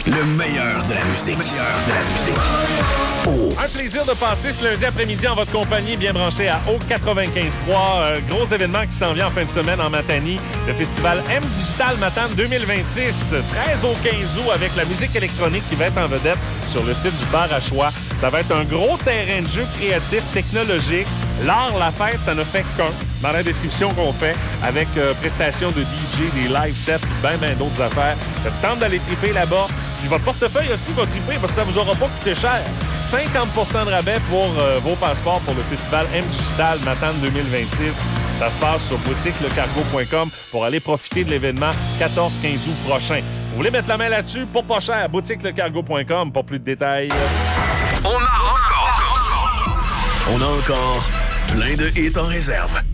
Le meilleur de la musique. Un plaisir de passer ce lundi après-midi en votre compagnie, bien branché à Haut 95.3. Gros événement qui s'en vient en fin de semaine en Matanie. Le festival M Digital Matane 2026. 13 au 15 août avec la musique électronique qui va être en vedette sur le site du Bar à Choix. Ça va être un gros terrain de jeu créatif, technologique. L'art, la fête, ça ne fait qu'un. Dans la description qu'on fait, avec prestations de DJ, des live sets, ben d'autres affaires. Ça te tente d'aller triper là-bas. Puis votre portefeuille aussi va triper parce que ça vous aura pas coûté cher. 50% de rabais pour vos passeports pour le festival M Digital Matane 2026. Ça se passe sur boutiquelecargo.com pour aller profiter de l'événement 14-15 août prochain. Vous voulez mettre la main là-dessus? Pour pas cher, boutiquelecargo.com pour plus de détails. On a encore plein de hits en réserve.